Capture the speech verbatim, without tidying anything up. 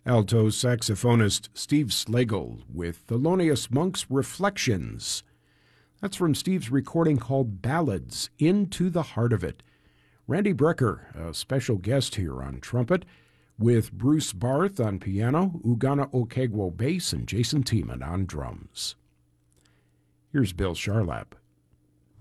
Alto saxophonist Steve Slagle with Thelonious Monk's Reflections. That's from Steve's recording called Ballads, Into the Heart of It. Randy Brecker, a special guest here on trumpet, with Bruce Barth on piano, Ugana Okegwo bass, and Jason Tiemann on drums. Here's Bill Charlap.